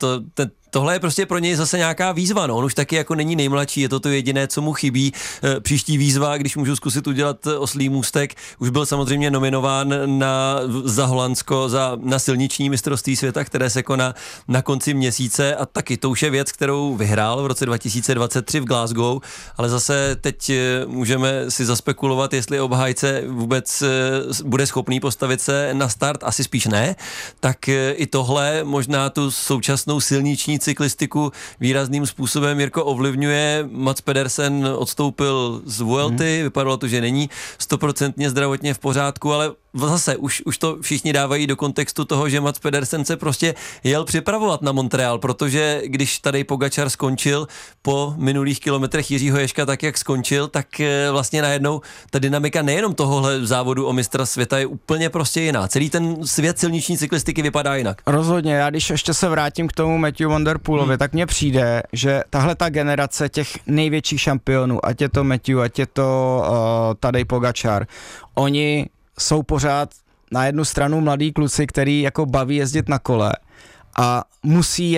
tohle je prostě pro něj zase nějaká výzva, no. On už taky jako není nejmladší, je to jediné, co mu chybí. Příští výzva, když můžu zkusit udělat oslí můstek, už byl samozřejmě nominován za Holandsko na silniční mistrovství světa, které se koná na konci měsíce a taky to už je věc, kterou vyhrál v roce 2023 v Glasgow, ale zase teď můžeme si zaspekulovat, jestli obhájce vůbec bude schopný postavit se na start, asi spíš ne, tak i tohle možná tu současnou silniční cyklistiku výrazným způsobem, Jirko, ovlivňuje. Mats Pedersen odstoupil z Vuelty, vypadalo to, že není 100% zdravotně v pořádku, ale zase už to všichni dávají do kontextu toho, že Mats Pedersen se prostě jel připravovat na Montreal, protože když tady Pogačar skončil po minulých kilometrech Jiřího Ježka tak, jak skončil, tak vlastně najednou ta dynamika nejenom tohohle závodu o mistra světa je úplně prostě jiná. Celý ten svět silniční cyklistiky vypadá jinak. Rozhodně, já když ještě se vrátím k tomu Matthew van der Poelovi, tak mně přijde, že tahle ta generace těch největších šampionů, ať je to Matthew, ať je to Tadej Pogačar, oni jsou pořád na jednu stranu mladí kluci, který jako baví jezdit na kole a musí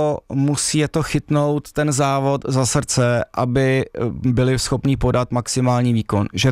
je to chytnout ten závod za srdce, aby byli schopní podat maximální výkon. Že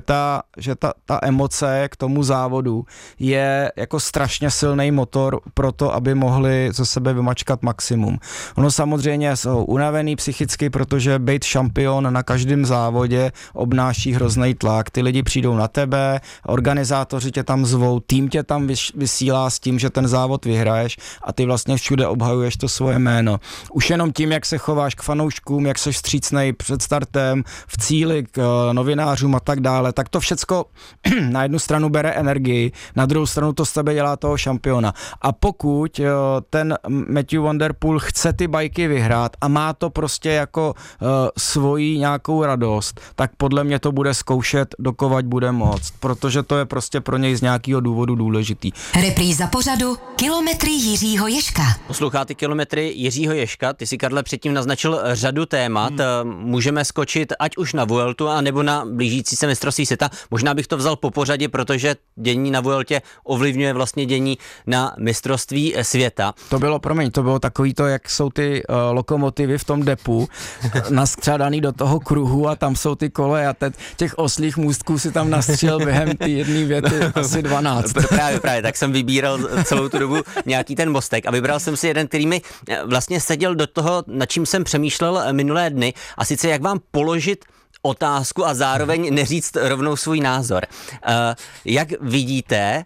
ta emoce k tomu závodu je jako strašně silný motor pro to, aby mohli ze sebe vymačkat maximum. Ono samozřejmě jsou unavený psychicky, protože být šampion na každém závodě obnáší hrozný tlak. Ty lidi přijdou na tebe, organizátoři tě tam zvou, tým tě tam vysílá s tím, že ten závod vyhraješ a ty vlastně všude obhajuješ to svoje jméno. Už jenom tím, jak se chováš k fanouškům, jak seš vstřícnej před startem, v cíli k novinářům a tak dále, tak to všecko na jednu stranu bere energii, na druhou stranu to z tebe dělá toho šampiona. A pokud ten Matthew van der Poel chce ty bajky vyhrát a má to prostě jako svoji nějakou radost, tak podle mě to bude zkoušet, dokovat bude moct, protože to je prostě pro něj z nějakého důvodu důležitý. Repríza pořadu Kilometry Jiřího Ježka. Posloucháte Kilometry Jiřího Ježka, ty si, Karle, předtím naznačil řadu témat, můžeme skočit ať už na Vueltu, anebo na blížící se mistrovství světa. Možná bych to vzal po pořadě, protože dění na Vueltě ovlivňuje vlastně dění na mistrovství světa. To bylo takový to, jak jsou ty lokomotivy v tom depu naskřádaný do toho kruhu a tam jsou ty koleje a těch oslích můstků si tam nastřel během ty jedné věty asi 12. Právě, tak jsem vybíral celou tu dobu nějaký ten mostek a vybral jsem si jeden, který mi vlastně seděl do toho, nad čím jsem přemýšlel minulé dny, a sice jak vám položit otázku a zároveň neříct rovnou svůj názor. Jak vidíte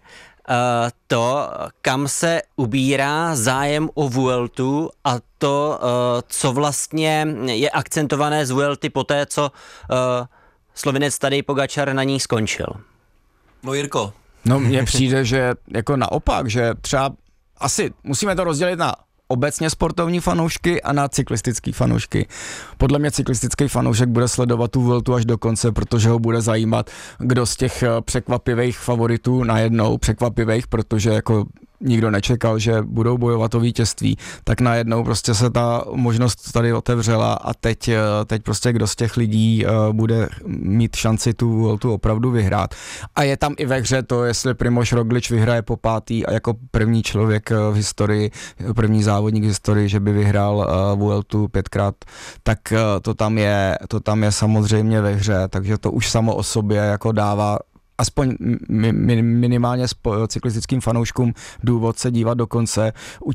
to, kam se ubírá zájem o Vueltu a to, co vlastně je akcentované z Vuelty po té, co Slovinec Tadej Pogačar na ní skončil? No, Jirko. No, mně přijde, že jako naopak, že třeba asi musíme to rozdělit na obecně sportovní fanoušky a na cyklistický fanoušky. Podle mě cyklistický fanoušek bude sledovat tu Vueltu až do konce, protože ho bude zajímat, kdo z těch překvapivých favoritů najednou protože jako nikdo nečekal, že budou bojovat o vítězství, tak najednou prostě se ta možnost tady otevřela a teď prostě kdo z těch lidí bude mít šanci tu Vueltu opravdu vyhrát. A je tam i ve hře to, jestli Primož Roglič vyhraje po pátý a jako první člověk v historii, první závodník v historii, že by vyhrál Vueltu 5krát, tak to tam je samozřejmě ve hře, takže to už samo o sobě jako dává aspoň minimálně cyklistickým fanouškům důvod se dívat do konce.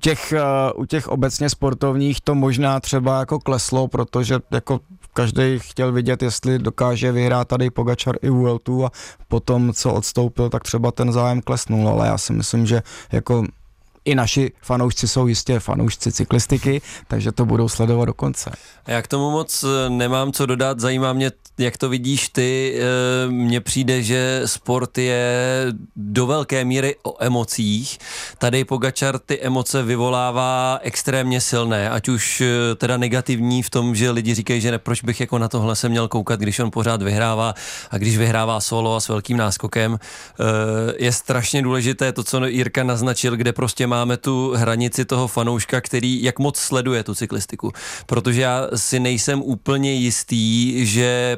U těch obecně sportovních to možná třeba jako kleslo, protože jako každý chtěl vidět, jestli dokáže vyhrát tady Pogačar i Vueltu a potom, co odstoupil, tak třeba ten zájem klesnul, ale já si myslím, že jako i naši fanoušci jsou jistě fanoušci cyklistiky, takže to budou sledovat do konce. Já k tomu moc nemám co dodat, zajímá mě, jak to vidíš ty. Mně přijde, že sport je do velké míry o emocích. Tadej Pogačar ty emoce vyvolává extrémně silné, ať už teda negativní v tom, že lidi říkají, že proč bych jako na tohle se měl koukat, když on pořád vyhrává a když vyhrává solo a s velkým náskokem. Je strašně důležité to, co Jirka naznačil, kde prostě máme tu hranici toho fanouška, který jak moc sleduje tu cyklistiku. Protože já si nejsem úplně jistý, že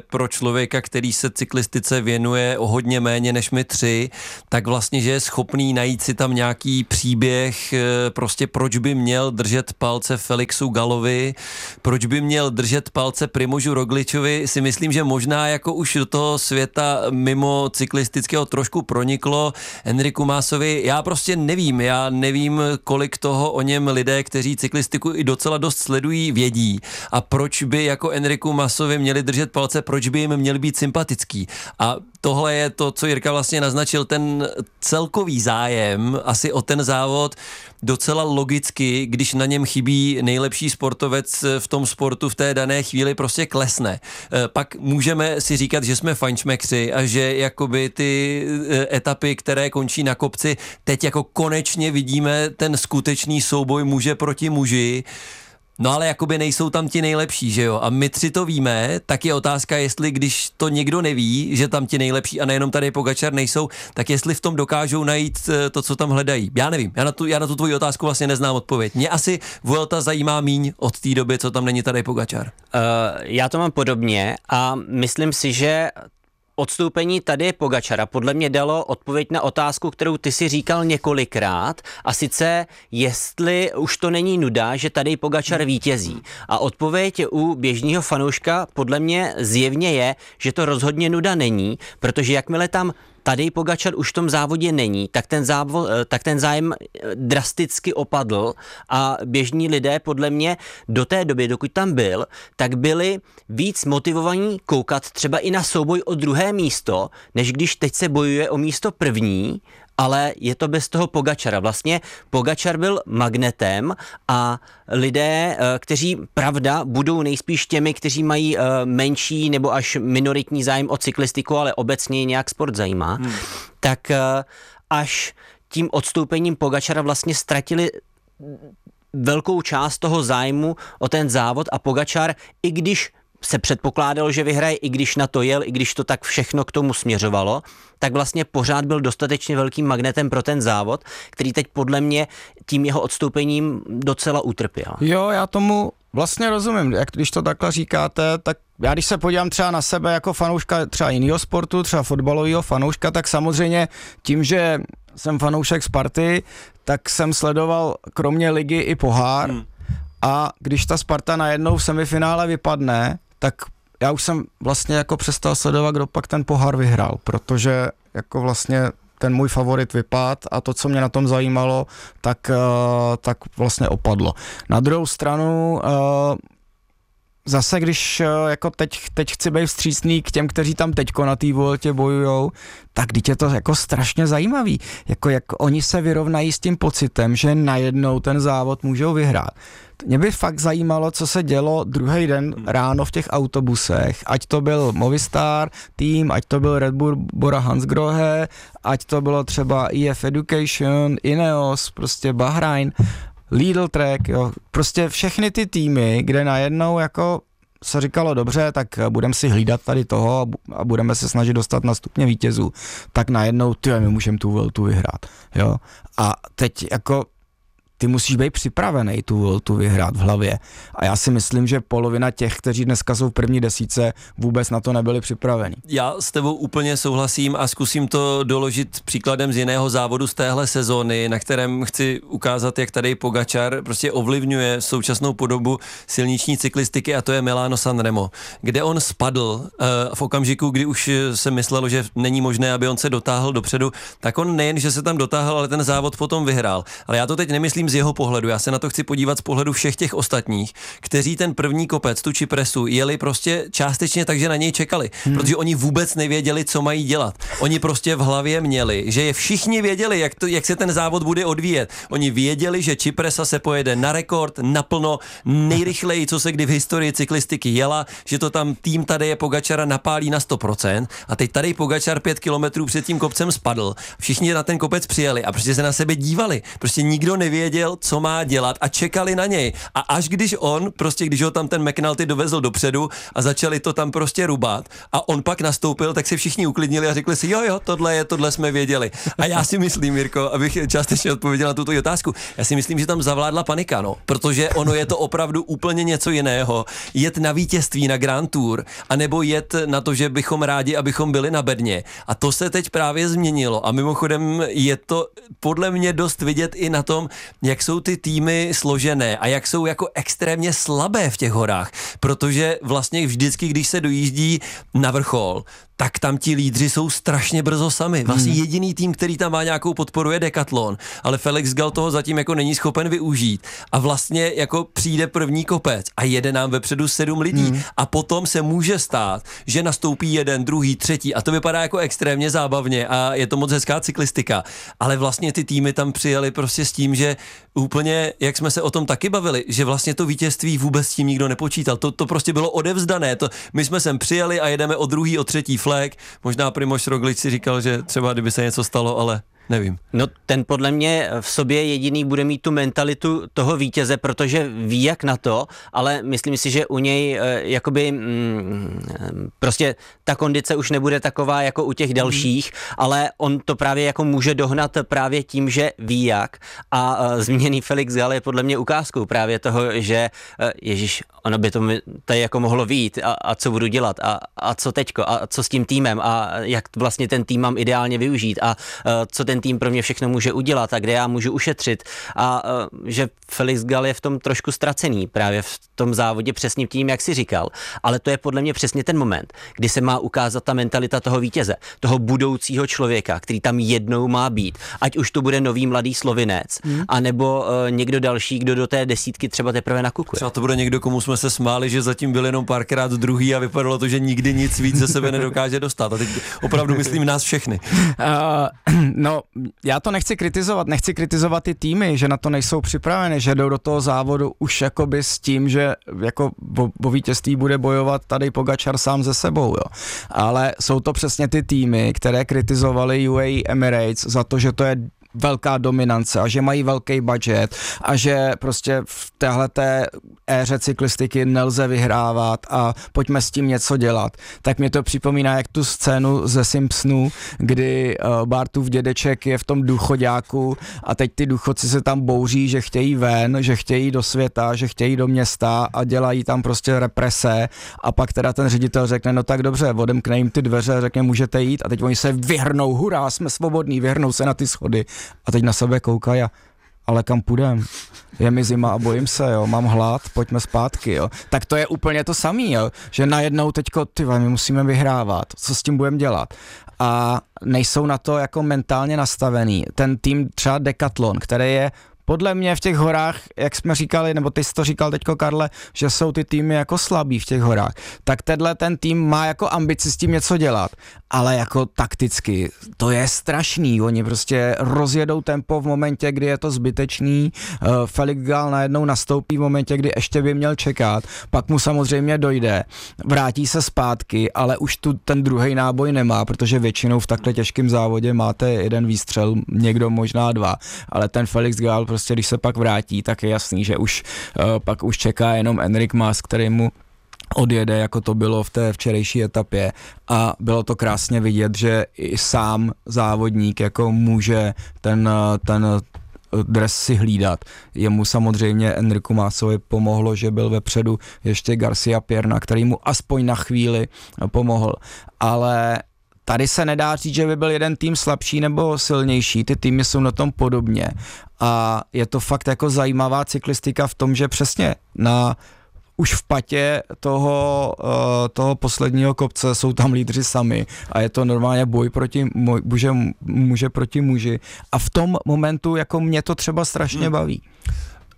pro člověka, který se cyklistice věnuje o hodně méně než my tři, tak vlastně, že je schopný najít si tam nějaký příběh, prostě proč by měl držet palce Felixu Gallovi, proč by měl držet palce Primožu Rogličovi, si myslím, že možná jako už do toho světa mimo cyklistického trošku proniklo. Enricu Maasovi, já prostě nevím, kolik toho o něm lidé, kteří cyklistiku i docela dost sledují, vědí. A proč by jako Enricu Maasovi měli držet palce, proč by jim měl být sympatický. A tohle je to, co Jirka vlastně naznačil, ten celkový zájem asi o ten závod docela logicky, když na něm chybí nejlepší sportovec v tom sportu v té dané chvíli, prostě klesne. Pak můžeme si říkat, že jsme fajnšmekři a že jakoby ty etapy, které končí na kopci, teď jako konečně vidíme ten skutečný souboj muže proti muži. No ale jakoby nejsou tam ti nejlepší, že jo? A my tři to víme, tak je otázka, jestli když to někdo neví, že tam ti nejlepší a nejenom tady Pogačar nejsou, tak jestli v tom dokážou najít to, co tam hledají. Já nevím, já na tu tvoji otázku vlastně neznám odpověď. Mě asi Vuelta zajímá míň od té doby, co tam není tady Pogačar. Já to mám podobně a myslím si, že odstoupení tady Pogačara podle mě dalo odpověď na otázku, kterou ty si říkal několikrát, a sice jestli už to není nuda, že tady Pogačar vítězí. A odpověď u běžného fanouška podle mě zjevně je, že to rozhodně nuda není, protože jakmile tam Tadej Pogačar už v tom závodě není, tak ten zájem drasticky opadl a běžní lidé podle mě do té doby, dokud tam byl, tak byli víc motivovaní koukat třeba i na souboj o druhé místo, než když teď se bojuje o místo první, ale je to bez toho Pogačara. Vlastně Pogačar byl magnetem a lidé, kteří, pravda, budou nejspíš těmi, kteří mají menší nebo až minoritní zájem o cyklistiku, ale obecně nějak sport zajímá, tak až tím odstoupením Pogačara vlastně ztratili velkou část toho zájmu o ten závod a Pogačar, i když se předpokládalo, že vyhraje, i když na to jel, i když to tak všechno k tomu směřovalo, tak vlastně pořád byl dostatečně velkým magnetem pro ten závod, který teď podle mě tím jeho odstoupením docela utrpěl. Jo, já tomu vlastně rozumím, jak když to takhle říkáte, tak já když se podívám třeba na sebe jako fanouška třeba jiného sportu, třeba fotbalového fanouška, tak samozřejmě tím, že jsem fanoušek Sparty, tak jsem sledoval kromě ligy i pohár a když ta Sparta najednou v semifinále vypadne, tak já už jsem vlastně jako přestal sledovat, kdo pak ten pohár vyhrál, protože jako vlastně ten můj favorit vypad a to, co mě na tom zajímalo, tak vlastně opadlo. Na druhou stranu zase, když jako teď chci být vstřícný k těm, kteří tam teďko na té Vueltě bojujou, tak teď je to jako strašně zajímavý. Jako jak oni se vyrovnají s tím pocitem, že najednou ten závod můžou vyhrát. Mě by fakt zajímalo, co se dělo druhý den ráno v těch autobusech, ať to byl Movistar tým, ať to byl Red Bull Bora Hansgrohe, ať to bylo třeba EF Education, Ineos, prostě Bahrain, Lidl Trek, jo, prostě všechny ty týmy, kde najednou jako se říkalo dobře, tak budeme si hlídat tady toho a budeme se snažit dostat na stupně vítězů, tak najednou my můžeme tu Vueltu vyhrát, jo. A teď jako ty musíš být připravený tu Vueltu vyhrát v hlavě. A já si myslím, že polovina těch, kteří dneska jsou v první desítce, vůbec na to nebyli připraveni. Já s tebou úplně souhlasím a zkusím to doložit příkladem z jiného závodu z téhle sezóny, na kterém chci ukázat, jak tady Pogačar prostě ovlivňuje současnou podobu silniční cyklistiky, a to je Milano Sanremo, kde on spadl v okamžiku, kdy už se myslelo, že není možné, aby on se dotáhl dopředu, tak on nejen, že se tam dotáhl, ale ten závod potom vyhrál. Ale já to teď nemyslím z jeho pohledu, já se na to chci podívat z pohledu všech těch ostatních, kteří ten první kopec, tu Cipresu, jeli prostě částečně tak, že na něj čekali, protože oni vůbec nevěděli, co mají dělat. Oni prostě v hlavě měli, že je všichni věděli, jak se ten závod bude odvíjet. Oni věděli, že Cipresa se pojede na rekord, naplno, nejrychleji, co se kdy v historii cyklistiky jela, že to tam tým Tadeje Pogačara napálí na 100%, a teď tady Pogačar 5 kilometrů před tím kopcem spadl. Všichni na ten kopec přijeli a prostě se na sebe dívali. Prostě nikdo nevěděl, věděl, co má dělat a čekali na něj. A až když když ho tam ten McNulty dovezl dopředu a začali to tam prostě rubat a on pak nastoupil, tak si všichni uklidnili a řekli si, jo, tohle jsme věděli. A já si myslím, Mirko, abych částečně odpověděl na tuto otázku, já si myslím, že tam zavládla panika, protože ono je to opravdu úplně něco jiného. Jet na vítězství na Grand Tour, anebo jet na to, že bychom rádi, abychom byli na bedně. A to se teď právě změnilo. A mimochodem je to podle mě dost vidět i na tom, jak jsou ty týmy složené a jak jsou jako extrémně slabé v těch horách. Protože vlastně vždycky, když se dojíždí na vrchol, tak tam ti lídři jsou strašně brzo sami. Vlastně jediný tým, který tam má nějakou podporu, je Decathlon, ale Felix Gall toho zatím jako není schopen využít. A vlastně jako přijde první kopec a jede nám vepředu 7 lidí a potom se může stát, že nastoupí jeden, druhý, třetí a to vypadá jako extrémně zábavně a je to moc hezká cyklistika. Ale vlastně ty týmy tam přijeli prostě s tím, že úplně, jak jsme se o tom taky bavili, že vlastně to vítězství vůbec s tím nikdo nepočítal. To prostě bylo odevzdané. My jsme sem přijeli a jedeme o druhý, o třetí flag. Možná Primož Roglič si říkal, že třeba kdyby se něco stalo, ale nevím. No ten podle mě v sobě jediný bude mít tu mentalitu toho vítěze, protože ví jak na to, ale myslím si, že u něj prostě ta kondice už nebude taková jako u těch dalších, ale on to právě jako může dohnat právě tím, že ví jak a zmíněný Felix Gall je podle mě ukázkou právě toho, že ono by to tady jako mohlo vyjít a co budu dělat a co teďko a co s tím týmem a jak vlastně ten tým mám ideálně využít a co ten tým pro mě všechno může udělat a kde já můžu ušetřit a že Felix Gall je v tom trošku ztracený právě v tom závodě přesně tím, jak si říkal, ale to je podle mě přesně ten moment, kdy se má ukázat ta mentalita toho vítěze, toho budoucího člověka, který tam jednou má být, ať už to bude nový mladý Slovinec, anebo někdo další, kdo do té desítky třeba teprve nakukuje. Třeba to bude někdo, komu jsme se smáli, že zatím byl jenom párkrát druhý a vypadalo to, že nikdy nic víc ze sebe nedokáže dostat. A teď opravdu myslím nás všechny. No, já to nechci kritizovat ty týmy, že na to nejsou připraveny, že jdou do toho závodu už jakoby s tím, že jako o vítězství bude bojovat tady Pogačar sám ze sebou, jo. Ale jsou to přesně ty týmy, které kritizovali UAE Emirates za to, že to je velká dominance a že mají velký budget a že prostě v téhleté éře cyklistiky nelze vyhrávat a pojďme s tím něco dělat. Tak mě to připomíná jak tu scénu ze Simpsonů, kdy Bartův dědeček je v tom důchoďáku a teď ty důchodci se tam bouří, že chtějí ven, že chtějí do světa, že chtějí do města a dělají tam prostě represe a pak teda ten ředitel řekne, no tak dobře, odemkne jim ty dveře, řekne můžete jít a teď oni se vyhrnou, hurá, jsme svobodní, vyhrnou se na ty schody. A teď na sebe koukají ale kam půjdem? Je mi zima a bojím se, jo, mám hlad, pojďme zpátky, jo. Tak to je úplně to samý, jo, že najednou teďko, my musíme vyhrávat, co s tím budeme dělat? A nejsou na to jako mentálně nastavený. Ten tým třeba Decathlon, který je podle mě v těch horách, jak jsme říkali, nebo ty jsi to říkal teďko, Karle, že jsou ty týmy jako slabí v těch horách, tak ten tým má jako ambici s tím něco dělat, ale jako takticky, to je strašný, oni prostě rozjedou tempo v momentě, kdy je to zbytečný, Felix Gall najednou nastoupí v momentě, kdy ještě by měl čekat, pak mu samozřejmě dojde, vrátí se zpátky, ale už tu ten druhý náboj nemá, protože většinou v takhle těžkém závodě máte jeden výstřel, někdo možná dva, ale ten Felix Gall prostě když se pak vrátí, tak je jasný, že už pak už čeká jenom Enric Mas, který mu odjede, jako to bylo v té včerejší etapě a bylo to krásně vidět, že i sám závodník jako může ten dres si hlídat. Jemu samozřejmě Enricu Masovi pomohlo, že byl vepředu ještě Garcia Pierna, který mu aspoň na chvíli pomohl, ale tady se nedá říct, že by byl jeden tým slabší nebo silnější, ty týmy jsou na tom podobně a je to fakt jako zajímavá cyklistika v tom, že přesně už v patě toho posledního kopce jsou tam lídři sami a je to normálně boj proti muže proti muži a v tom momentu jako mě to třeba strašně baví.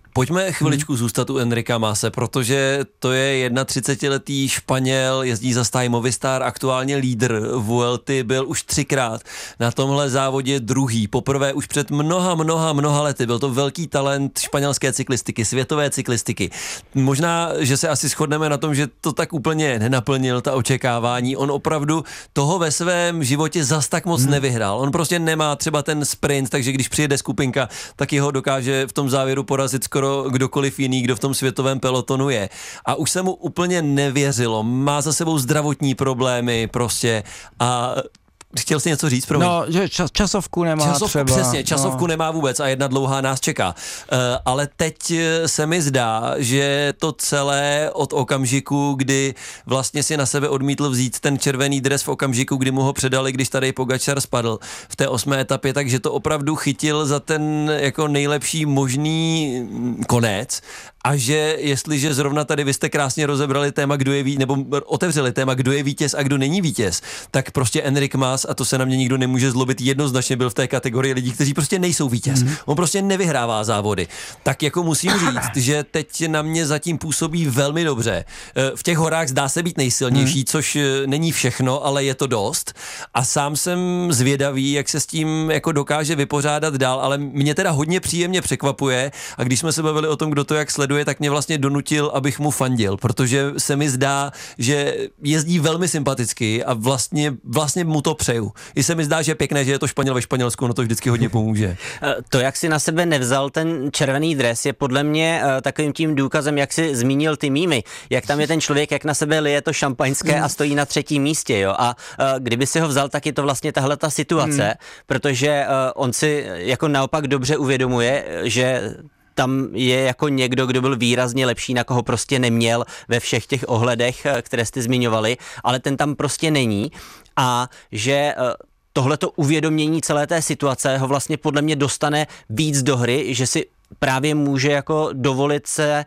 Pojďme chviličku zůstat u Enrika Mase, protože to je 31letý Španěl, jezdí za stáj Movistar, aktuálně lídr Vuelty, byl už 3krát na tomhle závodě druhý. Poprvé už před mnoha lety. Byl to velký talent španělské cyklistiky, světové cyklistiky. Možná, že se asi shodneme na tom, že to tak úplně nenaplnil ta očekávání. On opravdu toho ve svém životě zas tak moc nevyhrál. On prostě nemá třeba ten sprint, takže když přijede skupinka, tak jeho dokáže v tom závěru porazit skoro kdokoliv jiný, kdo v tom světovém pelotonu je. A už se mu úplně nevěřilo. Má za sebou zdravotní problémy prostě a chtěl jsi něco říct? Promiň. No, že časovku nemá třeba. Přesně, časovku nemá vůbec a jedna dlouhá nás čeká. Ale teď se mi zdá, že to celé od okamžiku, kdy vlastně si na sebe odmítl vzít ten červený dres v okamžiku, kdy mu ho předali, když Tadej Pogačar spadl v té 8. etapě, takže to opravdu chytil za ten jako nejlepší možný konec. A že jestliže zrovna tady vy jste krásně rozebrali téma, kdo je nebo otevřeli téma, kdo je vítěz a kdo není vítěz, tak prostě Enric Mas, a to se na mě nikdo nemůže zlobit, jednoznačně byl v té kategorii lidí, kteří prostě nejsou vítěz. On prostě nevyhrává závody. Tak jako musím říct, že teď na mě zatím působí velmi dobře. V těch horách zdá se být nejsilnější, což není všechno, ale je to dost. A sám jsem zvědavý, jak se s tím jako dokáže vypořádat dál, ale mě teda hodně příjemně překvapuje a když jsme se bavili o tom, kdo to jak sleduje, tak mě vlastně donutil, abych mu fandil, protože se mi zdá, že jezdí velmi sympaticky a vlastně mu to přeju. I se mi zdá, že je pěkné, že je to Španěl ve Španělsku, no to vždycky hodně pomůže. To, jak si na sebe nevzal ten červený dres, je podle mě takovým tím důkazem, jak si zmínil ty mýmy, jak tam je ten člověk, jak na sebe lije to šampaňské a stojí na 3. místě, jo. A kdyby si ho vzal, tak je to vlastně tahle ta situace, protože on si jako naopak dobře uvědomuje, že tam je jako někdo, kdo byl výrazně lepší, na koho prostě neměl ve všech těch ohledech, které jste zmiňovali, ale ten tam prostě není a že tohleto uvědomění celé té situace ho vlastně podle mě dostane víc do hry, že si právě může jako dovolit se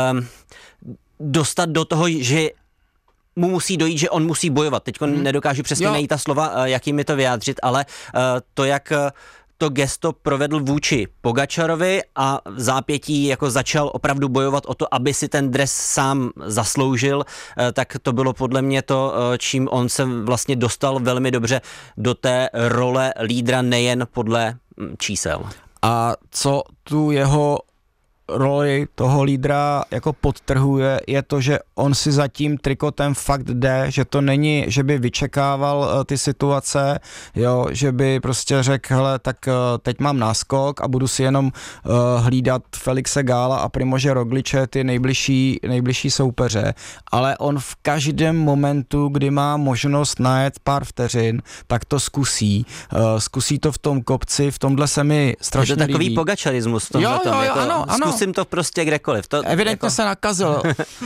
dostat do toho, že mu musí dojít, že on musí bojovat. Teď nedokážu přesně najít ta slova, jak jim je to vyjádřit, ale to, jak to gesto provedl vůči Pogačarovi a v zápětí jako začal opravdu bojovat o to, aby si ten dres sám zasloužil, tak to bylo podle mě to, čím on se vlastně dostal velmi dobře do té role lídra nejen podle čísel. A co tu jeho roli toho lídra jako podtrhuje, je to, že on si za tím trikotem fakt jde, že to není, že by vyčekával ty situace, jo, že by prostě řekl, hele, tak teď mám náskok a budu si jenom hlídat Felixe Gála a Primože Rogliče, ty nejbližší soupeře, ale on v každém momentu, kdy má možnost najet pár vteřin, tak to zkusí to v tom kopci, v tomhle se mi strašně líbí. Je to takový pogačarismus v tomhletom, jo, ano. Zkusím to prostě kdekoliv. To, evidentně jako se nakazil.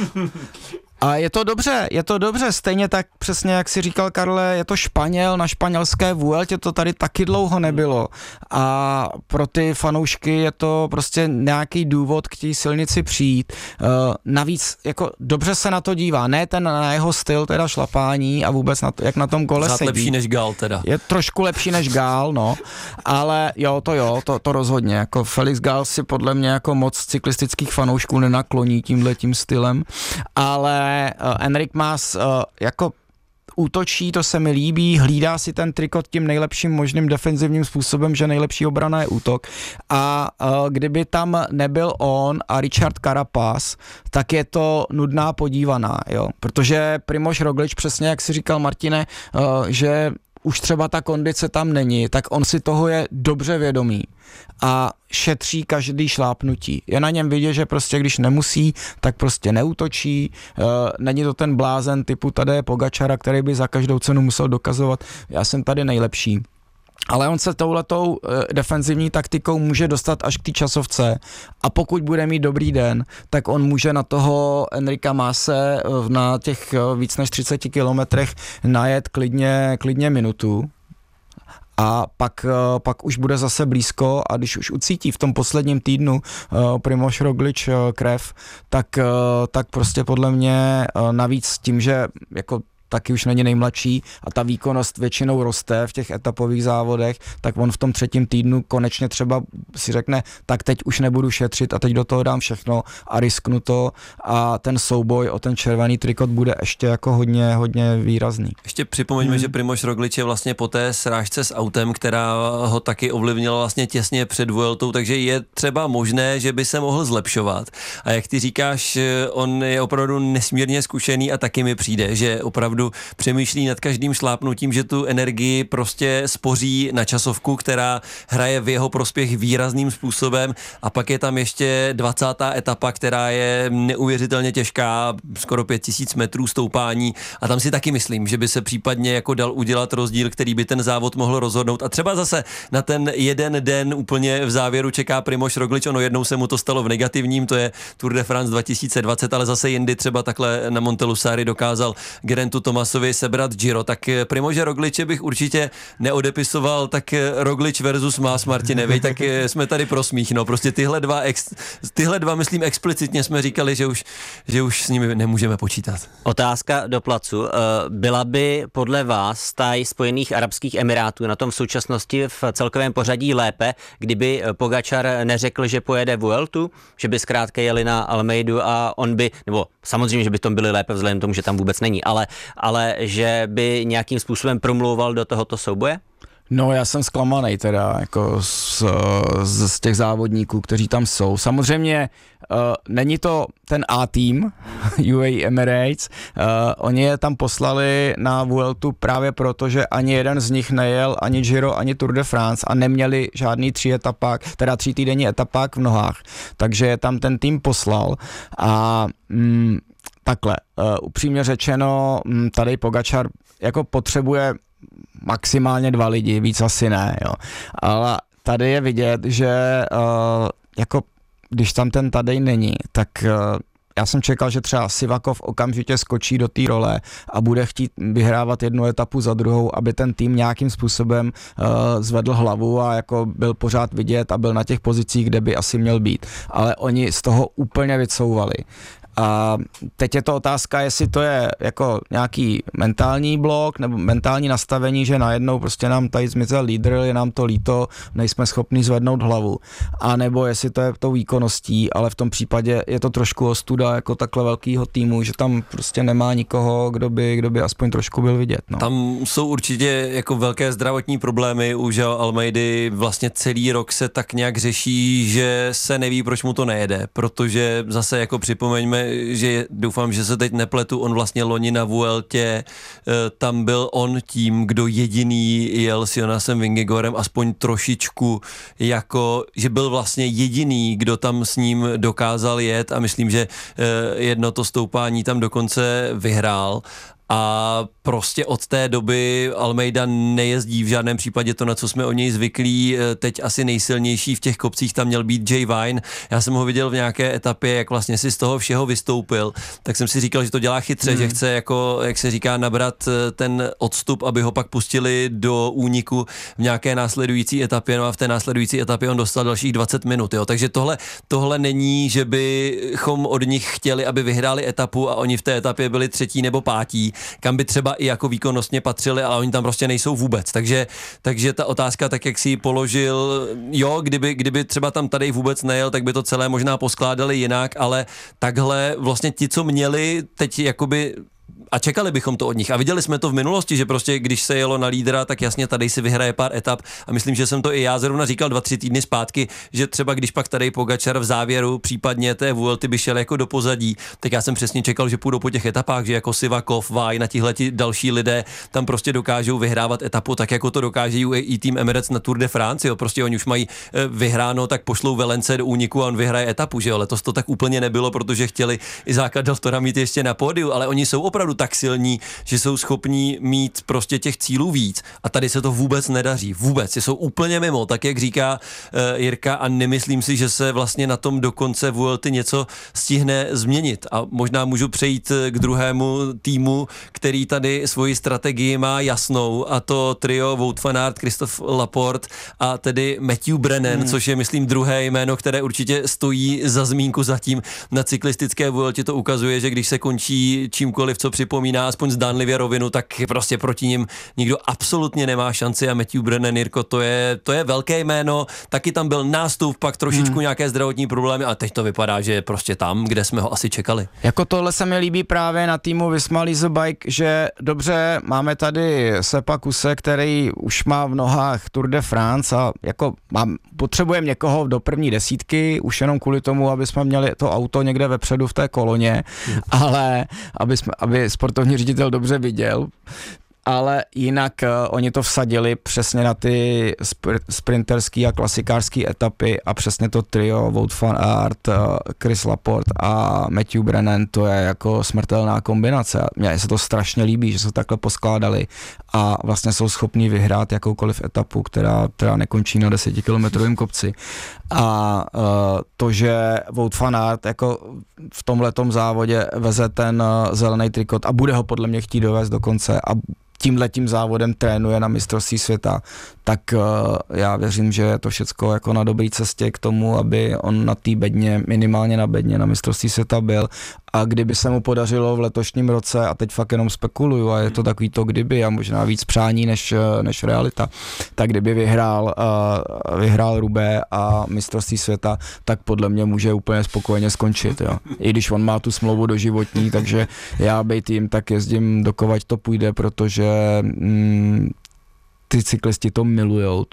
A je to dobře, stejně tak přesně, jak si říkal, Karle, je to Španěl na španělské Vueltě, to tady taky dlouho nebylo. A pro ty fanoušky je to prostě nějaký důvod k té silnici přijít. Navíc jako dobře se na to dívá, ne ten na jeho styl teda šlapání a vůbec na to, jak na tom kole sedí. Lepší než Gál teda. Je trošku lepší než Gál, no, ale to rozhodně, jako Felix Gál si podle mě jako moc cyklistických fanoušků nenakloní tímhletím stylem, ale Enric Mas jako útočí, to se mi líbí, hlídá si ten trikot tím nejlepším možným defenzivním způsobem, že nejlepší obrana je útok a kdyby tam nebyl on a Richard Carapaz, tak je to nudná podívaná, jo, protože Primož Roglič, přesně jak si říkal Martine, že už třeba ta kondice tam není, tak on si toho je dobře vědomý a šetří každý šlápnutí. Je na něm vidět, že prostě když nemusí, tak prostě neútočí. Není to ten blázen typu Tadeje Pogačara, který by za každou cenu musel dokazovat, já jsem tady nejlepší. Ale on se touhletou defenzivní taktikou může dostat až k té časovce a pokud bude mít dobrý den, tak on může na toho Enrica Mase na těch víc než 30 kilometrech najet klidně minutu. A pak už bude zase blízko a když už ucítí v tom posledním týdnu Primož Roglič krev, tak prostě podle mě navíc tím, že jako taky už není nejmladší a ta výkonnost většinou roste v těch etapových závodech, tak on v tom 3. týdnu konečně třeba si řekne, tak teď už nebudu šetřit a teď do toho dám všechno a risknu to a ten souboj o ten červený trikot bude ještě jako hodně výrazný. Ještě připomeňme, že Primož Roglič je vlastně po té srážce s autem, která ho taky ovlivnila vlastně těsně před Vueltou, takže je třeba možné, že by se mohl zlepšovat. A jak ty říkáš, on je opravdu nesmírně zkušený a taky mi přijde, že opravdu přemýšlí nad každým šlápnutím, že tu energii prostě spoří na časovku, která hraje v jeho prospěch výrazným způsobem a pak je tam ještě 20. etapa, která je neuvěřitelně těžká, skoro 5000 metrů stoupání a tam si taky myslím, že by se případně jako dal udělat rozdíl, který by ten závod mohl rozhodnout a třeba zase na ten jeden den úplně v závěru čeká Primož Roglič, ono jednou se mu to stalo v negativním, to je Tour de France 2020, ale zase jindy třeba takhle na Montelusari dokázal Gerantu Thomasovi sebrat Giro, tak Primože Rogliče bych určitě neodepisoval, tak Roglič versus Mas, Martine, vej, tak jsme tady pro smích, no, prostě tyhle dva myslím explicitně jsme říkali, že už s nimi nemůžeme počítat. Otázka do placu. Byla by podle vás taj Spojených arabských emirátů na tom v současnosti v celkovém pořadí lépe, kdyby Pogačar neřekl, že pojede Vueltu, že by zkrátka jeli na Almeidu a on by, nebo samozřejmě, že by tom byli lépe vzhledem k tomu, že tam vůbec není, ale že by nějakým způsobem promlouval do tohoto souboje? No, já jsem zklamanej teda jako z těch závodníků, kteří tam jsou. Samozřejmě není to ten A-tým UAE Emirates, oni je tam poslali na Vueltu právě proto, že ani jeden z nich nejel ani Giro, ani Tour de France a neměli žádný 3 týdenní etapák v nohách, takže je tam ten tým poslal a takhle, upřímně řečeno, tady Pogačar jako potřebuje maximálně 2 lidi, víc asi ne, jo. Ale tady je vidět, že jako když tam ten Tadej není, tak já jsem čekal, že třeba Sivakov okamžitě skočí do té role a bude chtít vyhrávat jednu etapu za druhou, aby ten tým nějakým způsobem zvedl hlavu a jako byl pořád vidět a byl na těch pozicích, kde by asi měl být. Ale oni z toho úplně vycouvali. A teď je to otázka, jestli to je jako nějaký mentální blok nebo mentální nastavení, že najednou prostě nám tady zmizel lídr, je nám to líto, nejsme schopni zvednout hlavu. A nebo jestli to je tou výkonností, ale v tom případě je to trošku ostuda jako takhle velkýho týmu, že tam prostě nemá nikoho, kdo by aspoň trošku byl vidět. No. Tam jsou určitě jako velké zdravotní problémy u Joao Almeidy, vlastně celý rok se tak nějak řeší, že se neví, proč mu to nejede, protože zase jako připomeňme, že doufám, že se teď nepletu, on vlastně loni na Vueltě, tam byl on tím, kdo jediný jel s Jonasem Vingegorem aspoň trošičku, jako, že byl vlastně jediný, kdo tam s ním dokázal jet a myslím, že jedno to stoupání tam dokonce vyhrál. A prostě od té doby Almeida nejezdí v žádném případě to, na co jsme o něj zvyklí. Teď asi nejsilnější v těch kopcích tam měl být Jay Vine. Já jsem ho viděl v nějaké etapě, jak vlastně si z toho všeho vystoupil. Tak jsem si říkal, že to dělá chytře, že chce, jako, jak se říká, nabrat ten odstup, aby ho pak pustili do úniku v nějaké následující etapě. No a v té následující etapě on dostal dalších 20 minut. Jo. Takže tohle není, že bychom od nich chtěli, aby vyhráli etapu a oni v té etapě byli 3. nebo 5. kam by třeba i jako výkonnostně patřili, ale oni tam prostě nejsou vůbec. Takže ta otázka, tak jak si ji položil, jo, kdyby třeba tam tady vůbec nejel, tak by to celé možná poskládali jinak, ale takhle vlastně ti, co měli teď jakoby a čekali bychom to od nich. A viděli jsme to v minulosti, že prostě když se jelo na lídra, tak jasně tady si vyhraje pár etap a myslím, že jsem to i já zrovna říkal 2-3 týdny zpátky, že třeba když pak tady Pogačar v závěru případně té Vuelty by šel jako do pozadí, tak já jsem přesně čekal, že půjdou po těch etapách, že jako Sivakov, Vine a tihleti další lidé tam prostě dokážou vyhrávat etapu, tak jako to dokáže i tým Emirates na Tour de France, jo. Prostě oni už mají vyhráno, tak pošlou Velence do úniku a on vyhraje etapu, že jo. Letos to tak úplně nebylo, protože chtěli i základ Deltora mít ještě na pódiu, ale oni jsou opravdu tak silní, že jsou schopní mít prostě těch cílů víc a tady se to vůbec nedaří, vůbec, jsou úplně mimo, tak jak říká Jirka a nemyslím si, že se vlastně na tom do konce Vuelty něco stihne změnit a možná můžu přejít k druhému týmu, který tady svoji strategii má jasnou a to trio Wout van Aert, Christophe Laporte a tedy Matthew Brennan, což je myslím druhé jméno, které určitě stojí za zmínku zatím na cyklistické Vueltě, to ukazuje, že když se končí čímkoliv, co připravuje připomíná aspoň zdánlivě rovinu, tak prostě proti nim nikdo absolutně nemá šanci a Matthew Brennan, Jirko, to je velké jméno, taky tam byl nástup, pak trošičku nějaké zdravotní problémy a teď to vypadá, že je prostě tam, kde jsme ho asi čekali. Jako tohle se mi líbí právě na týmu Visma Lease Bike, že dobře, máme tady Sepa Kuse, který už má v nohách Tour de France a jako potřebujeme někoho do první desítky, už jenom kvůli tomu, aby jsme měli to auto někde vepředu v té koloně, ale aby sportovní ředitel dobře viděl. Ale jinak oni to vsadili přesně na ty sprinterský a klasikářský etapy a přesně to trio Wout van Aert, Chris Laporte a Matthew Brennan, to je jako smrtelná kombinace. Mně se to strašně líbí, že se takhle poskládali a vlastně jsou schopní vyhrát jakoukoliv etapu, která nekončí na 10kilometrovém kopci. A to, že Wout van Aert jako v tomhletom závodě veze ten zelený trikot a bude ho podle mě chtít dovést do konce a tímhletím závodem trénuje na mistrovství světa, tak já věřím, že je to všecko jako na dobré cestě k tomu, aby on na té bedně, minimálně na bedně na mistrovství světa byl. A kdyby se mu podařilo v letošním roce, a teď fakt jenom spekuluju, a je to takový to kdyby a možná víc přání než realita, tak kdyby vyhrál Roubaix a mistrovství světa, tak podle mě může úplně spokojeně skončit. Jo. I když on má tu smlouvu doživotní, takže já bejt jim, tak jezdím dokovat to půjde, protože ty cyklisti to milujou,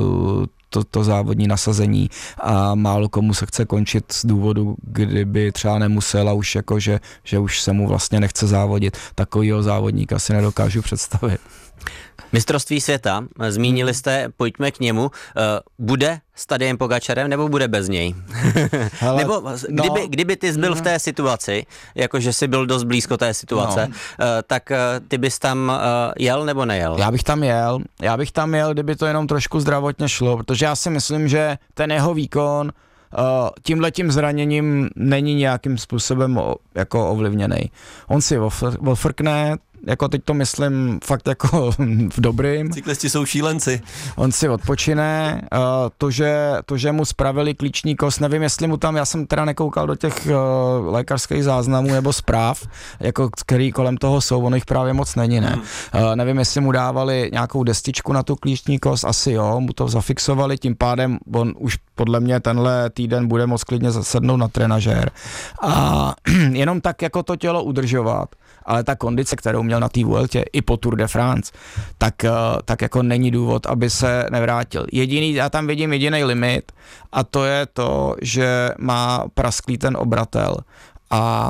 to závodní nasazení a málo komu se chce končit z důvodu, kdyby třeba nemusel a už jako, že už se mu vlastně nechce závodit. Takovýho závodníka si nedokážu představit. Mistrovství světa, zmínili jste, pojďme k němu. Bude s Tadejem Pogačarem nebo bude bez něj? Hele, nebo kdyby ty byl v té situaci, jakože jsi byl dost blízko té situace, tak ty bys tam jel nebo nejel? Já bych tam jel, kdyby to jenom trošku zdravotně šlo, protože já si myslím, že ten jeho výkon tímhletím zraněním není nějakým způsobem jako ovlivněný. On si ofrkne, jako teď to myslím fakt jako v dobrým. Cyklisti jsou šílenci. On si odpočine, to, že mu spravili klíční kost, nevím, jestli mu tam, já jsem teda nekoukal do těch lékařských záznamů nebo zpráv, jako který kolem toho jsou, ono jich právě moc není, ne? Nevím, jestli mu dávali nějakou destičku na tu klíční kost, asi jo, mu to zafixovali, tím pádem on už podle mě tenhle týden bude moc klidně zasednout na trenažér a jenom tak jako to tělo udržovat. Ale ta kondice, kterou měl na té Vueltě i po Tour de France, tak jako není důvod, aby se nevrátil. Já tam vidím jediný limit a to je to, že má prasklý ten obratel a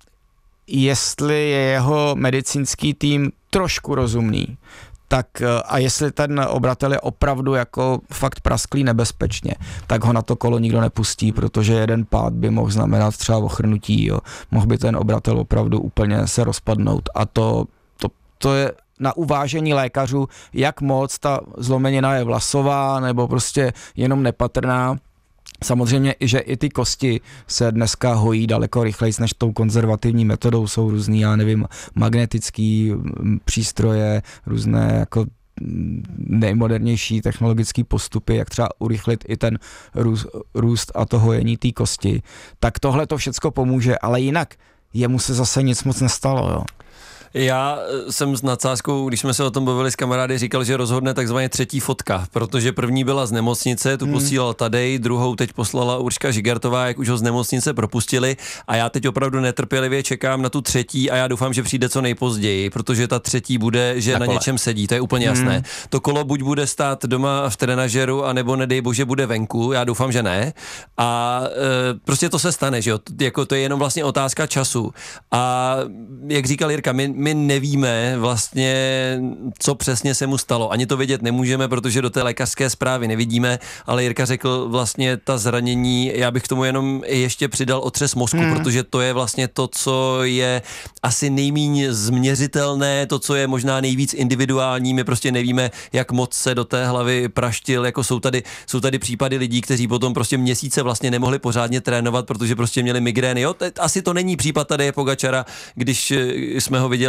jestli je jeho medicínský tým trošku rozumný, tak a jestli ten obratel je opravdu jako fakt prasklý nebezpečně, tak ho na to kolo nikdo nepustí, protože jeden pád by mohl znamenat třeba ochrnutí, jo. Mohl by ten obratel opravdu úplně se rozpadnout a to je na uvážení lékařů, jak moc ta zlomenina je vlasová nebo prostě jenom nepatrná. Samozřejmě, že i ty kosti se dneska hojí daleko rychleji než tou konzervativní metodou, jsou různý, já nevím, magnetický přístroje, různé jako nejmodernější technologické postupy, jak třeba urychlit i ten růst a to hojení té kosti. Tak tohle to všecko pomůže, ale jinak jemu se zase nic moc nestalo, jo. Já jsem s nadsázkou, když jsme se o tom bavili s kamarády, říkal, že rozhodne takzvaně třetí fotka, protože první byla z nemocnice, tu posílal Tadej, druhou teď poslala Urška Žigartová, jak už ho z nemocnice propustili a já teď opravdu netrpělivě čekám na tu třetí a já doufám, že přijde co nejpozději, protože ta třetí bude, že na něčem sedí, to je úplně jasné. To kolo buď bude stát doma v trenažeru, anebo nedej bože bude venku, já doufám, že ne a prostě to se stane, že jo, jako to je jenom vlastně otázka času a jak říkal Jirka, my nevíme vlastně, co přesně se mu stalo. Ani to vědět nemůžeme, protože do té lékařské zprávy nevidíme, ale Jirka řekl vlastně ta zranění, já bych k tomu jenom ještě přidal otřes mozku, protože to je vlastně to, co je asi nejméně změřitelné, to, co je možná nejvíc individuální, my prostě nevíme, jak moc se do té hlavy praštil, jako jsou tady případy lidí, kteří potom prostě měsíce vlastně nemohli pořádně trénovat, protože prostě měli migrény. Jo, asi to není případ Tadeje Pogačara, když jsme ho viděli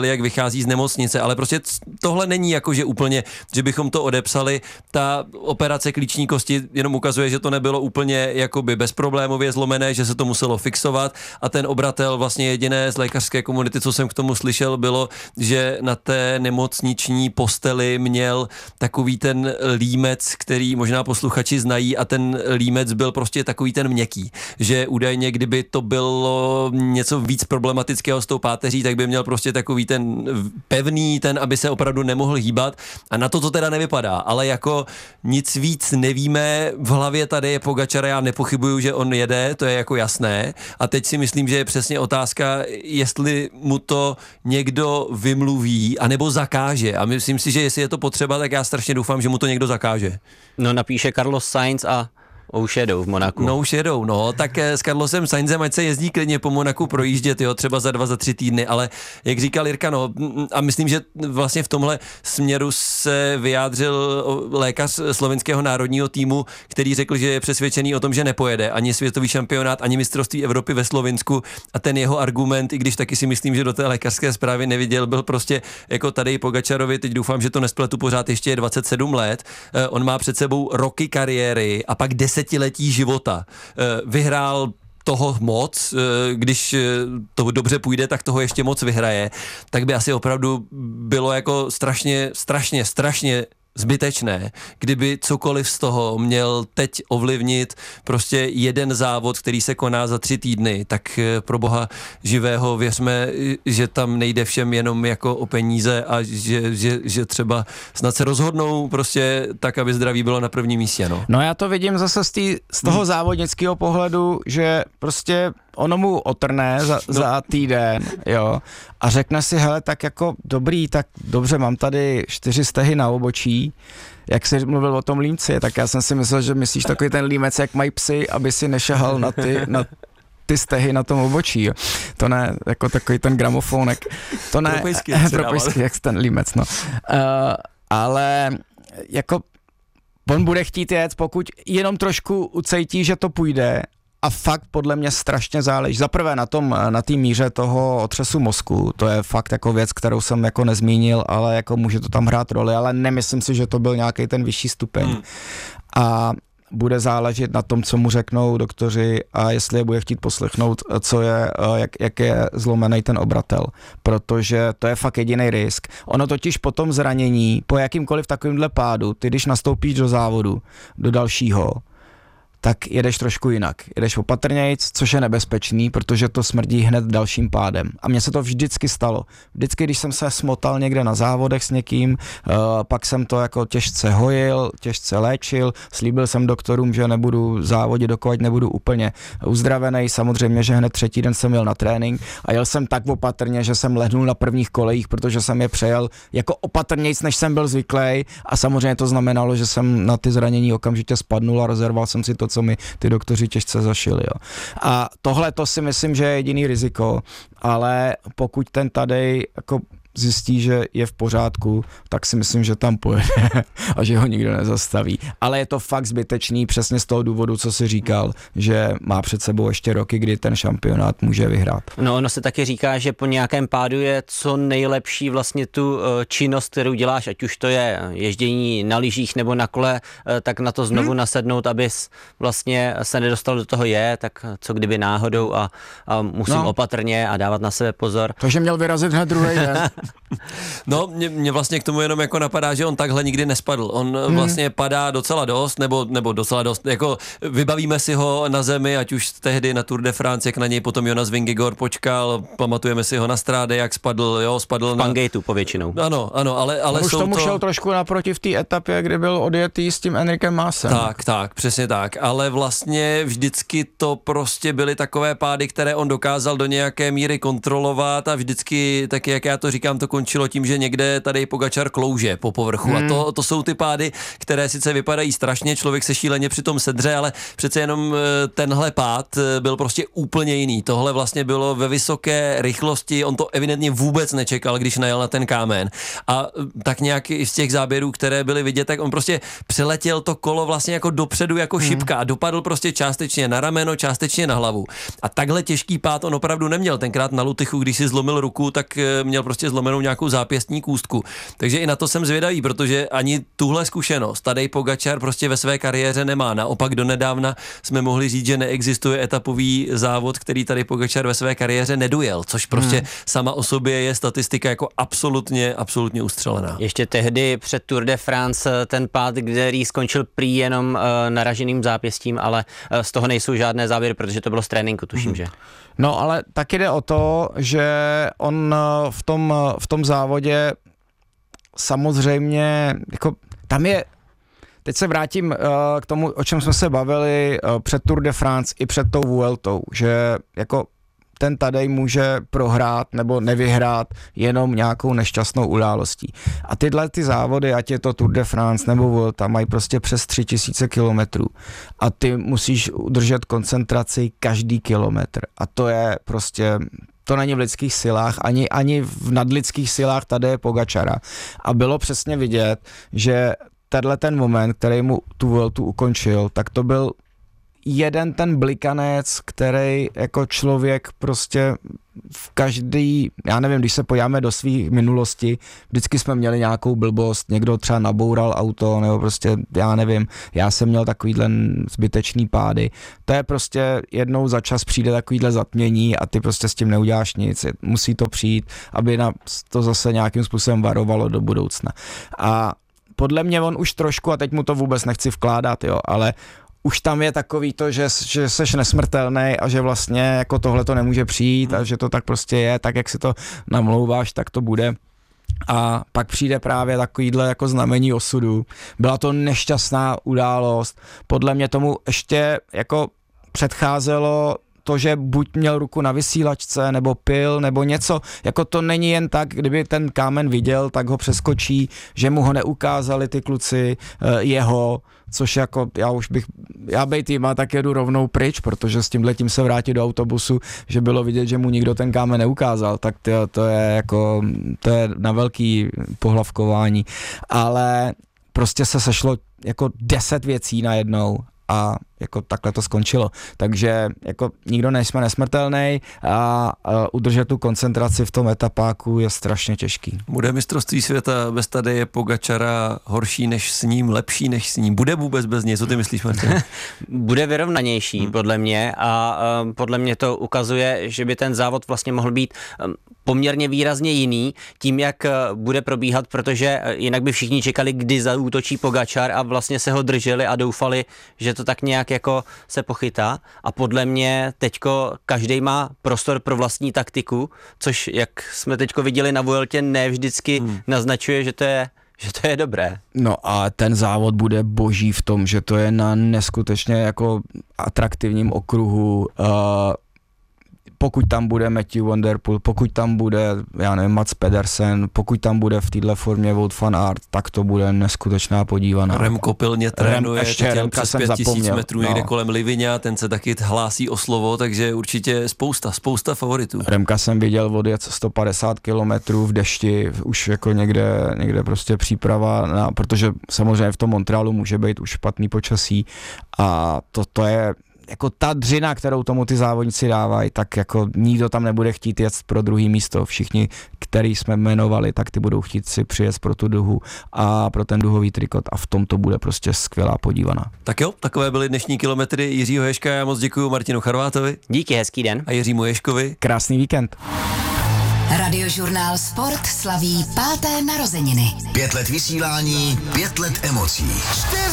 viděli, jak vychází z nemocnice, ale prostě tohle není jako, že úplně, že bychom to odepsali. Ta operace klíční kosti jenom ukazuje, že to nebylo úplně jakoby bezproblémově zlomené, že se to muselo fixovat a ten obratel vlastně jediné z lékařské komunity, co jsem k tomu slyšel, bylo, že na té nemocniční posteli měl takový ten límec, který možná posluchači znají a ten límec byl prostě takový ten měkký, že údajně, kdyby to bylo něco víc problematického s tou páteří, tak by měl prostě takový ten pevný, ten, aby se opravdu nemohl hýbat a na to teda nevypadá, ale jako nic víc nevíme, v hlavě tady je Pogačar, já nepochybuju, že on jede, to je jako jasné a teď si myslím, že je přesně otázka, jestli mu to někdo vymluví, anebo zakáže a myslím si, že jestli je to potřeba, tak já strašně doufám, že mu to někdo zakáže. No napíše Carlos Sainz a už jedou v Monaku. No už jedou, no, tak s Carlosem Sainzem ať se jezdí klidně po Monaku projíždět, jo, třeba za 2, za 3 týdny, ale jak říkal Jirka, no, a myslím, že vlastně v tomhle směru se vyjádřil lékař slovenského národního týmu, který řekl, že je přesvědčený o tom, že nepojede ani světový šampionát, ani mistrovství Evropy ve Slovinsku a ten jeho argument, i když taky si myslím, že do té lékařské zprávy neviděl, byl prostě jako tady Pogačarovi, teď doufám, že to nespletu pořád, ještě je 27 let, on má před sebou roky kariéry a pak 10letí života. Vyhrál toho moc, když to dobře půjde, tak toho ještě moc vyhraje, tak by asi opravdu bylo jako strašně zbytečné, kdyby cokoliv z toho měl teď ovlivnit prostě jeden závod, který se koná za 3 týdny, tak pro boha živého věřme, že tam nejde všem jenom jako o peníze a že třeba snad se rozhodnou prostě tak, aby zdraví bylo na prvním místě. No já to vidím zase z toho závodnického pohledu, že prostě ono mu otrne za týden, jo, a řekne si, hele, tak jako dobrý, tak dobře, mám tady 4 stehy na obočí, jak jsi mluvil o tom límci, tak já jsem si myslel, že myslíš takový ten límec, jak mají psy, aby si nešahal na ty stehy na tom obočí, jo. To ne, jako takový ten gramofónek, to ne, propojský, jak ten límec, no. Ale jako on bude chtít jet, pokud jenom trošku ucejtí, že to půjde. A fakt podle mě strašně záleží. Zaprvé na té míře toho otřesu mozku, to je fakt jako věc, kterou jsem jako nezmínil, ale jako může to tam hrát roli, ale nemyslím si, že to byl nějaký ten vyšší stupeň. A bude záležet na tom, co mu řeknou doktoři a jestli je bude chtít poslechnout, co je, jak je zlomený ten obratel, protože to je fakt jediný risk. Ono totiž po tom zranění, po jakýmkoliv takovýmhle pádu, ty když nastoupíš do závodu, do dalšího, tak jedeš trošku jinak. Jedeš opatrnějc, což je nebezpečný, protože to smrdí hned dalším pádem. A mně se to vždycky stalo. Vždycky, když jsem se smotal někde na závodech s někým, pak jsem to jako těžce hojil, těžce léčil, slíbil jsem doktorům, že nebudu závodit, dokud nebudu úplně uzdravený. Samozřejmě, že hned 3. den jsem jel na trénink a jel jsem tak opatrně, že jsem lehnul na prvních kolejích, protože jsem je přejel jako opatrnějc, než jsem byl zvyklý, a samozřejmě to znamenalo, že jsem na ty zranění okamžitě spadnul a rozerval jsem si to, co mi ty doktoři těžce zašili. Jo. A tohle to si myslím, že je jediný riziko, ale pokud ten Tadej jako zjistí, že je v pořádku, tak si myslím, že tam pojede a že ho nikdo nezastaví. Ale je to fakt zbytečný přesně z toho důvodu, co si říkal, že má před sebou ještě roky, kdy ten šampionát může vyhrát. No, ono se taky říká, že po nějakém pádu je co nejlepší vlastně tu činnost, kterou děláš, ať už to je ježdění na lyžích nebo na kole, tak na to znovu nasednout, abys vlastně se nedostal do toho tak co kdyby náhodou a musím opatrně a dávat na sebe pozor. Takže měl vyrazit hned druhý den. No, mě vlastně k tomu jenom jako napadá, že on takhle nikdy nespadl. On vlastně padá docela dost, nebo docela dost, jako vybavíme si ho na zemi, ať už tehdy na Tour de France, jak na něj potom Jonas Vingegaard počkal, pamatujeme si ho na Stráde, jak spadl v Pangejtu povětšinou. Ano, ale už tomu šel trošku naproti v té etapě, kdy byl odjetý s tím Enrikem Maasem. Tak, přesně tak, ale vlastně vždycky to prostě byly takové pády, které on dokázal do nějaké míry kontrolovat a vždycky, taky jak já to říkám, to končilo tím, že někde tady Pogačar klouže po povrchu a to jsou ty pády, které sice vypadají strašně, člověk se šíleně přitom sedře, ale přece jenom tenhle pád byl prostě úplně jiný. Tohle vlastně bylo ve vysoké rychlosti, on to evidentně vůbec nečekal, když najel na ten kámen a tak nějak z těch záběrů, které byly vidět, tak on prostě přeletěl to kolo vlastně jako dopředu jako šipka a dopadl prostě částečně na rameno, částečně na hlavu. A takhle těžký pád on opravdu neměl. Tenkrát na Lutychu, když si zlomil ruku, tak měl prostě zlomený zlomenou nějakou zápěstní kůstku. Takže i na to jsem zvědavý, protože ani tuhle zkušenost Tadej Pogačar prostě ve své kariéře nemá. Naopak donedávna jsme mohli říct, že neexistuje etapový závod, který Tadej Pogačar ve své kariéře nedojel, což prostě sama o sobě je statistika jako absolutně ustřelená. Ještě tehdy před Tour de France ten pád, který skončil prý jenom naraženým zápěstím, ale z toho nejsou žádné závěry, protože to bylo z tréninku, tuším, že? No ale taky jde o to, že on v tom závodě samozřejmě, jako tam je, teď se vrátím k tomu, o čem jsme se bavili před Tour de France i před tou Vueltou, že jako ten Tadej může prohrát nebo nevyhrát jenom nějakou nešťastnou událostí. A tyhle ty závody, ať je to Tour de France nebo Vuelta, mají prostě přes 3000 kilometrů. A ty musíš udržet koncentraci každý kilometr. A to je prostě, to není v lidských silách, ani v nadlidských silách Tadeje Pogačara. A bylo přesně vidět, že tenhle ten moment, který mu tu Vueltu ukončil, tak to byl jeden ten blikanec, který jako člověk prostě v každý, já nevím, když se podíváme do svých minulosti, vždycky jsme měli nějakou blbost, někdo třeba naboural auto, nebo prostě, já nevím, já jsem měl takovýhle zbytečný pády. To je prostě jednou za čas přijde takovýhle zatmění a ty prostě s tím neuděláš nic. Musí to přijít, aby nás to zase nějakým způsobem varovalo do budoucna. A podle mě on už trošku, a teď mu to vůbec nechci vkládat, jo, ale už tam je takový to, že seš nesmrtelný a že vlastně jako tohle to nemůže přijít a že to tak prostě je, tak jak si to namlouváš, tak to bude. A pak přijde právě takovýhle jako znamení osudu. Byla to nešťastná událost. Podle mě tomu ještě jako předcházelo to, že buď měl ruku na vysílačce, nebo pil, nebo něco. Jako to není jen tak, kdyby ten kámen viděl, tak ho přeskočí, že mu ho neukázali ty kluci, jeho, což jako já bej týma, tak jedu rovnou pryč, protože s tímhletím se vrátit do autobusu, že bylo vidět, že mu nikdo ten kámen neukázal, tak to je na velký pohlavkování. Ale prostě se sešlo jako 10 věcí najednou a jako takhle to skončilo. Takže jako nikdo nejsme nesmrtelný a udržet tu koncentraci v tom etapáku je strašně těžký. Bude mistrovství světa bez Tadeje Pogačara horší než s ním, lepší než s ním? Bude vůbec bez něj? Co ty myslíš, Martin? Bude vyrovnanější podle mě a podle mě to ukazuje, že by ten závod vlastně mohl být poměrně výrazně jiný tím, jak bude probíhat, protože jinak by všichni čekali, kdy zaútočí Pogačar a vlastně se ho drželi a doufali, že to tak nějak jako se pochytá a podle mě teďko každej má prostor pro vlastní taktiku, což jak jsme teďko viděli na Vueltě, ne vždycky naznačuje, že to je dobré. No a ten závod bude boží v tom, že to je na neskutečně jako atraktivním okruhu. Pokud tam bude Matthew van der Poel, pokud tam bude, já nevím, Mats Pedersen, pokud tam bude v této formě Wout van Aert, tak to bude neskutečná podívaná. Remco pilně trénuje Remka přes 5000 metrů někde kolem Livigna, ten se taky hlásí o slovo, takže určitě spousta favoritů. Remka jsem viděl odjet 150 kilometrů v dešti, už jako někde prostě příprava, protože samozřejmě v tom Montrealu může být už špatný počasí a to je jako ta dřina, kterou tomu ty závodníci dávají, tak jako nikdo tam nebude chtít jet pro druhý místo. Všichni, který jsme jmenovali, tak ty budou chtít si přijet pro tu duhu a pro ten duhový trikot a v tom to bude prostě skvělá podívaná. Tak jo, takové byly dnešní kilometry Jiřího Ježka. Já moc děkuji Martinu Charvátovi. Díky, hezký den. A Jiřímu Ježkovi. Krásný víkend. Radiožurnál Sport slaví 5. narozeniny. 5 let vysílání, 5 let emocí. 4